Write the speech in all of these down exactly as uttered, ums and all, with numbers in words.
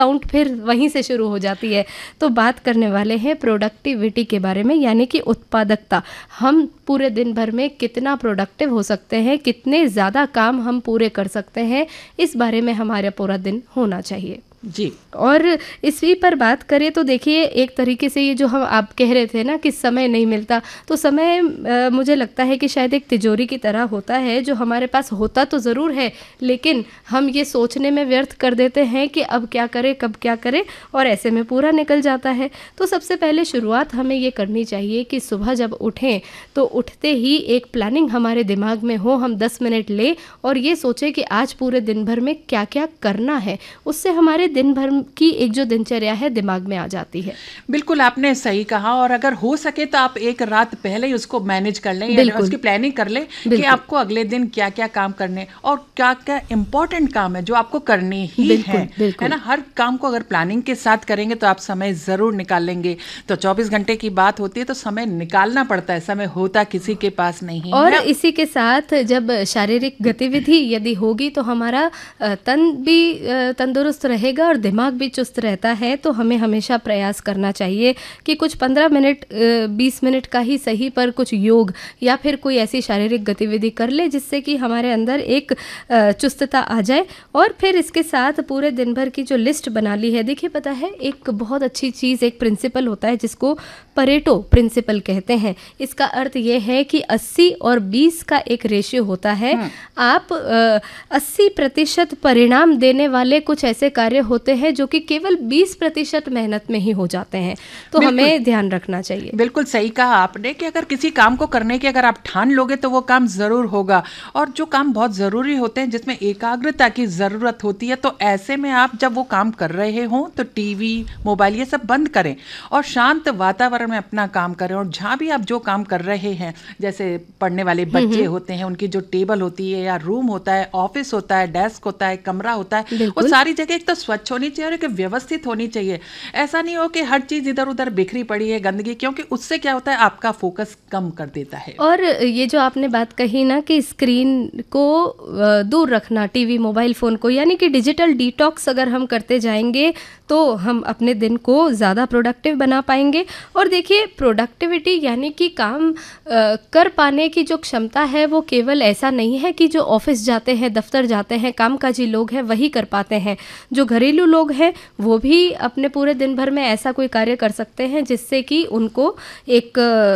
Count फिर वहीं से शुरू हो जाती है। तो बात करने वाले हैं प्रोडक्टिविटी के बारे में, यानी कि उत्पादकता। हम पूरे दिन भर में कितना प्रोडक्टिव हो सकते हैं, कितने ज़्यादा काम हम पूरे कर सकते हैं, इस बारे में हमारा पूरा दिन होना चाहिए जी। और इसी पर बात करें तो देखिए, एक तरीके से ये जो हम आप कह रहे थे ना कि समय नहीं मिलता, तो समय आ, मुझे लगता है कि शायद एक तिजोरी की तरह होता है, जो हमारे पास होता तो ज़रूर है, लेकिन हम ये सोचने में व्यर्थ कर देते हैं कि अब क्या करें, कब क्या करें, और ऐसे में पूरा निकल जाता है। तो सबसे पहले शुरुआत हमें ये करनी चाहिए कि सुबह जब उठें तो उठते ही एक प्लानिंग हमारे दिमाग में हो, हम दस मिनट लें और ये सोचें कि आज पूरे दिन भर में क्या क्या करना है। उससे हमारे दिन भर की एक जो दिनचर्या है दिमाग में आ जाती है। बिल्कुल आपने सही कहा, और अगर हो सके तो आप एक रात पहले ही उसको मैनेज कर लें या उसकी प्लानिंग कर लें कि आपको अगले दिन क्या क्या काम करने और क्या क्या इम्पोर्टेंट काम है जो आपको करने ही बिल्कुल, है, बिल्कुल। है ना। हर काम को अगर प्लानिंग के साथ करेंगे तो आप समय ज़रूर निकाल लेंगे। तो चौबीस घंटे की बात होती है तो समय निकालना पड़ता है, समय होता किसी के पास नहीं और है। इसी के साथ जब शारीरिक गतिविधि यदि होगी तो हमारा तन भी तंदुरुस्त रहेगा और दिमाग भी चुस्त रहता है। तो हमें हमेशा प्रयास करना चाहिए कि कुछ पंद्रह मिनट बीस मिनट का ही सही पर कुछ योग या फिर कोई ऐसी शारीरिक गतिविधि कर ले जिससे कि हमारे अंदर एक चुस्तता आ जाए। और फिर इसके साथ पूरे दिन भर की जो लिस्ट बना ली है, देखिए पता है एक बहुत अच्छी चीज़, एक प्रिंसिपल होता है जिसको परेटो प्रिंसिपल कहते हैं। इसका अर्थ ये है कि अस्सी और बीस का एक रेशियो होता है। आप अस्सी प्रतिशत परिणाम देने वाले कुछ ऐसे कार्य होते हैं जो कि केवल बीस प्रतिशत मेहनत में ही हो जाते हैं। तो हमें ध्यान रखना चाहिए। बिल्कुल सही कहा आपने कि अगर किसी काम को करने की अगर आप ठान लोगे तो वो काम ज़रूर होगा। और जो काम बहुत ज़रूरी होते हैं जिसमें एकाग्रता की ज़रूरत होती है, तो ऐसे में आप जब वो काम कर रहे हों तो टीवी मोबाइल ये सब बंद करें और शांत वातावरण में अपना काम करें। और जहाँ भी आप जो काम कर रहे हैं, जैसे पढ़ने वाले बच्चे होते हैं, उनकी जो टेबल होती है या रूम होता है, ऑफिस होता है, डेस्क होता है, कमरा होता है, वो सारी जगह एक तो स्वच्छ होनी चाहिए और एक व्यवस्थित होनी चाहिए। ऐसा नहीं हो कि हर चीज़ इधर उधर बिखरी पड़ी है गंदगी, क्योंकि उससे क्या होता है आपका फोकस कम कर देता है। और ये जो आपने बात कही ना कि स्क्रीन को दूर रखना, टीवी मोबाइल फ़ोन को, यानी कि डिजिटल डिटॉक्स अगर हम करते जाएंगे तो हम अपने दिन को ज़्यादा प्रोडक्टिव बना पाएंगे। और देखिए प्रोडक्टिविटी यानी कि काम आ, कर पाने की जो क्षमता है वो केवल ऐसा नहीं है कि जो ऑफिस जाते हैं, दफ्तर जाते हैं, कामकाजी लोग हैं वही कर पाते हैं। जो घरेलू लोग हैं वो भी अपने पूरे दिन भर में ऐसा कोई कार्य कर सकते हैं जिससे कि उनको एक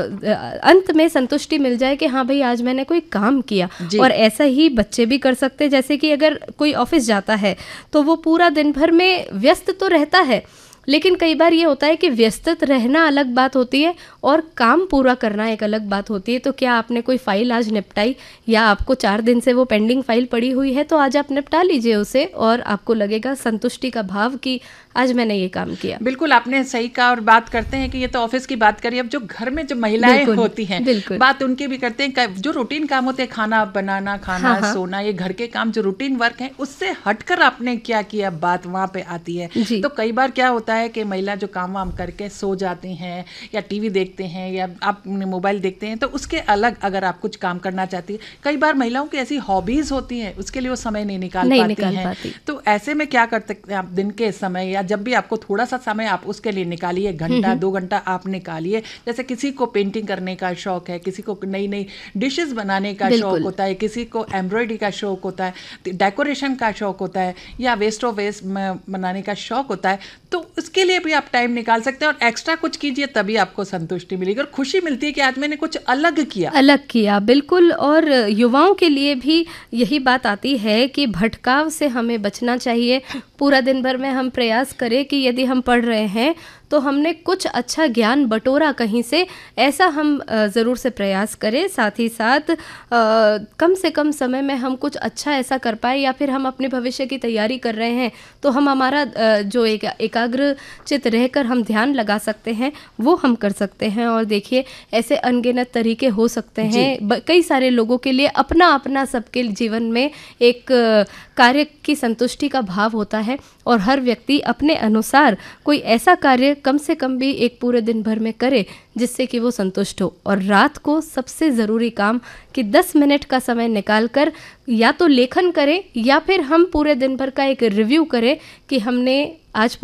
अंत में संतुष्टि मिल जाए कि हाँ भाई आज मैंने कोई काम किया। और ऐसा ही बच्चे भी कर सकते हैं, जैसे कि अगर कोई ऑफिस जाता है तो वो पूरा दिन भर में व्यस्त तो रहता है, लेकिन कई बार ये होता है कि व्यस्त रहना अलग बात होती है और काम पूरा करना एक अलग बात होती है। तो क्या आपने कोई फाइल आज निपटाई, या आपको चार दिन से वो पेंडिंग फाइल पड़ी हुई है, तो आज आप निपटा लीजिए उसे और आपको लगेगा संतुष्टि का भाव कि आज मैंने ये काम किया। बिल्कुल आपने सही कहा। और बात करते हैं कि ये तो ऑफिस की बात करी, अब जो घर में जो महिलाएं होती हैं बात उनकी भी करते हैं। जो रूटीन काम होते हैं, खाना बनाना, खाना हाँ सोना, ये घर के काम जो रूटीन वर्क है, उससे हटकर आपने क्या किया, बात वहाँ पे आती है। तो कई बार क्या होता है कि महिला जो काम वाम करके सो जाती हैं या टीवी देखते हैं या आप मोबाइल देखते हैं, तो उसके अलग अगर आप कुछ काम करना चाहती है, कई बार महिलाओं की ऐसी हॉबीज होती हैं उसके लिए वो समय नहीं निकाल नहीं पाती निकाल हैं। पाती। तो ऐसे में क्या कर सकते हैं आप, दिन के समय या जब भी आपको थोड़ा सा समय आप उसके लिए निकालिए, घंटा दो घंटा आप निकालिए। जैसे किसी को पेंटिंग करने का शौक है, किसी को नई नई डिशेस बनाने का शौक होता है, किसी को एम्ब्रॉयडरी का शौक होता है, डेकोरेशन का शौक होता है, या वेस्ट ऑफ वेस्ट बनाने का शौक होता है, तो उसके लिए भी आप टाइम निकाल सकते हैं और एक्स्ट्रा कुछ कीजिए, तभी आपको संतुष्टि मिलेगी और खुशी मिलती है कि आज मैंने कुछ अलग किया अलग किया बिल्कुल। और युवाओं के लिए भी यही बात आती है कि भटकाव से हमें बचना चाहिए। पूरा दिन भर में हम प्रयास करें कि यदि हम पढ़ रहे हैं तो हमने कुछ अच्छा ज्ञान बटोरा कहीं से, ऐसा हम ज़रूर से प्रयास करें। साथ ही साथ आ, कम से कम समय में हम कुछ अच्छा ऐसा कर पाए, या फिर हम अपने भविष्य की तैयारी कर रहे हैं तो हम हमारा जो एक एकाग्र चित रहकर हम ध्यान लगा सकते हैं वो हम कर सकते हैं। और देखिए ऐसे अनगिनत तरीके हो सकते हैं कई सारे लोगों के लिए। अपना अपना सबके जीवन में एक कार्य की संतुष्टि का भाव होता है और हर व्यक्ति अपने अनुसार कोई ऐसा कार्य कम से कम भी एक पूरे दिन भर में करे जिससे कि वो संतुष्ट हो। और रात को सबसे ज़रूरी काम कि दस मिनट का समय निकाल कर या तो लेखन करें या फिर हम पूरे दिन भर का एक रिव्यू करें कि हमने आज